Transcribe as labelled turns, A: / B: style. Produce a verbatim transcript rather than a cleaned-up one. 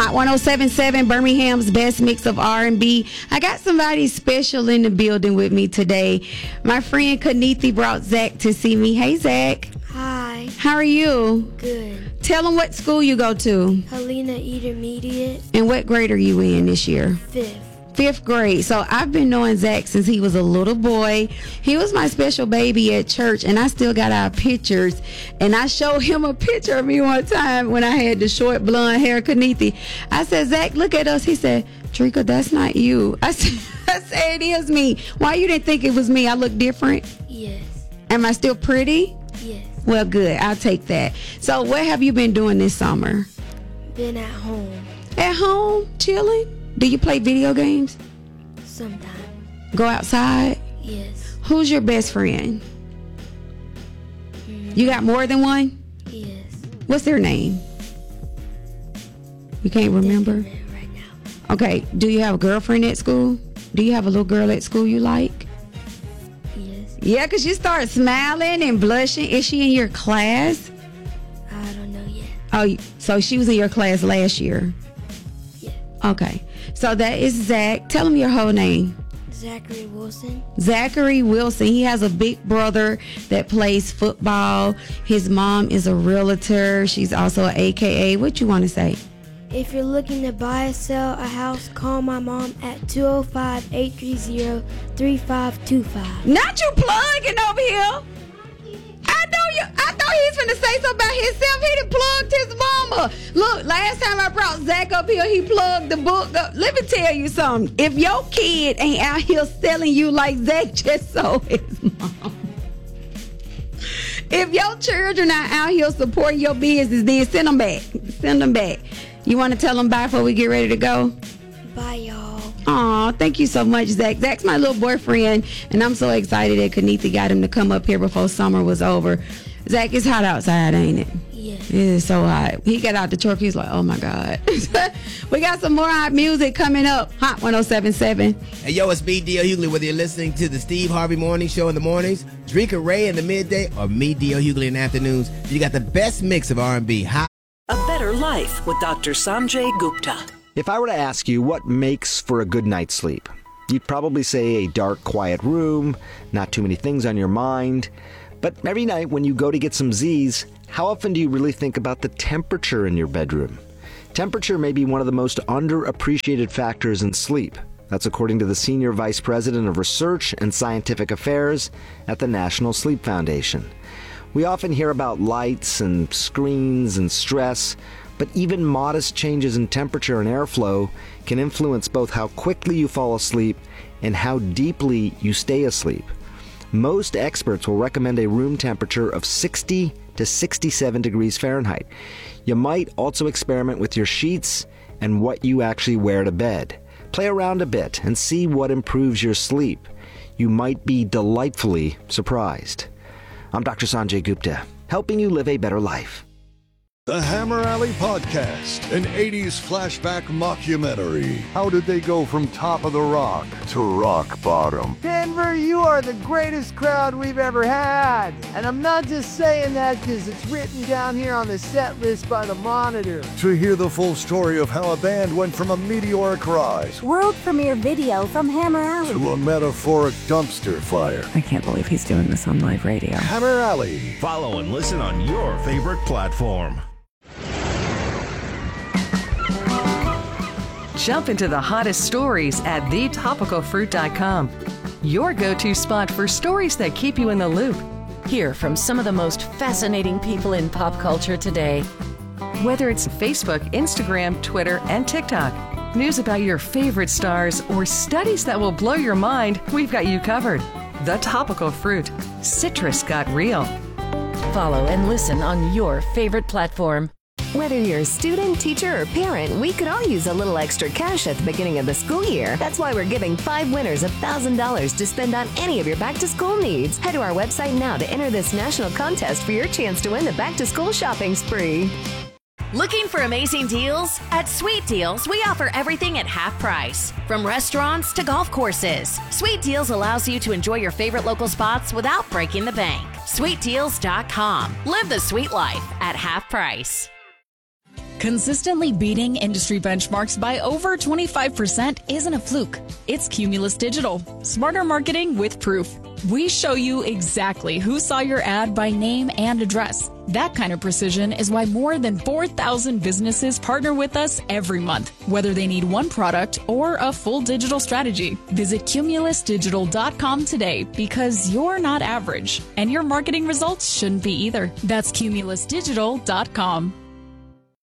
A: Hot one oh seven point seven, Birmingham's best mix of R and B. I got somebody special in the building with me today. My friend Kanithi brought Zach to see me. Hey, Zach.
B: Hi.
A: How are you?
B: Good.
A: Tell him what school you go to.
B: Helena Intermediate.
A: And what grade are you in this year?
B: Fifth.
A: Fifth grade. So I've been knowing Zach since he was a little boy. He was my special baby at church, and I still got our pictures. And I showed him a picture of me one time when I had the short blonde hair, Kanithi. I said, Zach, look at us. He said, Drika, that's not you. I said, I said, it is me. Why you didn't think it was me? I look different?
B: Yes.
A: Am I still pretty?
B: Yes.
A: Well, good. I'll take that. So what have you been doing this summer?
B: Been at home.
A: At home? Chilling? Do you play video games?
B: Sometimes.
A: Go outside?
B: Yes.
A: Who's your best friend? Mm-hmm. You got more than one?
B: Yes.
A: What's their name? You can't remember?
B: Right now.
A: Okay. Do you have a girlfriend at school? Do you have a little girl at school you like?
B: Yes.
A: Yeah, because you start smiling and blushing. Is she in your class?
B: I don't know yet.
A: Oh, so she was in your class last year?
B: Yeah.
A: Okay. So that is Zach. Tell him your whole name.
B: Zachary Wilson.
A: Zachary Wilson. He has a big brother that plays football. His mom is a realtor. She's also an A K A. What you want to say?
B: If you're looking to buy or sell a house, call my mom at two oh five, eight three zero, three five two five.
A: Not you plugging over here. I know you. I thought he was finna say something about himself. He done plugged his mama. Look, last time I brought Zach up here, he plugged the book up. Let me tell you something. If your kid ain't out here selling you like Zach just sold his mom. If your children are out here supporting your business, then send them back. Send them back. You want to tell them bye before we get ready to go?
B: Bye, y'all.
A: Aw, thank you so much, Zach. Zach's my little boyfriend, and I'm so excited that Kanithi got him to come up here before summer was over. Zach, it's hot outside, ain't it?
B: Yeah.
A: It is so hot. He got out the truck. He's like, oh, my God. We got some more hot music coming up. Hot one oh seven point seven.
C: Hey, yo, it's me, D L Hughley, whether you're listening to the Steve Harvey Morning Show in the mornings, Drika Ray in the midday, or me, D L Hughley, in the afternoons. You got the best mix of R and B. Hot.
D: A Better Life with Doctor Sanjay Gupta.
E: If I were to ask you what makes for a good night's sleep, you'd probably say a dark, quiet room, not too many things on your mind. But every night when you go to get some Z's, how often do you really think about the temperature in your bedroom? Temperature may be one of the most underappreciated factors in sleep. That's according to the Senior Vice President of Research and Scientific Affairs at the National Sleep Foundation. We often hear about lights and screens and stress, but even modest changes in temperature and airflow can influence both how quickly you fall asleep and how deeply you stay asleep. Most experts will recommend a room temperature of sixty to sixty-seven degrees Fahrenheit. You might also experiment with your sheets and what you actually wear to bed. Play around a bit and see what improves your sleep. You might be delightfully surprised. I'm Doctor Sanjay Gupta, helping you live a better life.
F: The Hammer Alley Podcast, an eighties flashback mockumentary. How did they go from top of the rock to rock bottom?
G: Denver, you are the greatest crowd we've ever had. And I'm not just saying that because it's written down here on the set list by the Monitor.
F: To hear the full story of how a band went from a meteoric rise,
H: world premiere video from Hammer Alley,
F: to a metaphoric dumpster fire.
I: I can't believe he's doing this on live radio.
F: Hammer Alley.
J: Follow and listen on your favorite platform.
K: Jump into the hottest stories at the topical fruit dot com. Your go-to spot for stories that keep you in the loop.
L: Hear from some of the most fascinating people in pop culture today.
K: Whether it's Facebook, Instagram, Twitter, and TikTok, news about your favorite stars, or studies that will blow your mind, we've got you covered. The Topical Fruit. Citrus got real.
L: Follow and listen on your favorite platform.
M: Whether you're a student, teacher, or parent, we could all use a little extra cash at the beginning of the school year. That's why we're giving five winners one thousand dollars to spend on any of your back-to-school needs. Head to our website now to enter this national contest for your chance to win the back-to-school shopping spree.
N: Looking for amazing deals? At Sweet Deals, we offer everything at half price. From restaurants to golf courses, Sweet Deals allows you to enjoy your favorite local spots without breaking the bank. sweet deals dot com. Live the sweet life at half price.
O: Consistently beating industry benchmarks by over twenty-five percent isn't a fluke. It's Cumulus Digital. Smarter marketing with proof. We show you exactly who saw your ad by name and address. That kind of precision is why more than four thousand businesses partner with us every month, whether they need one product or a full digital strategy. Visit cumulus digital dot com today because you're not average, and your marketing results shouldn't be either. That's cumulus digital dot com.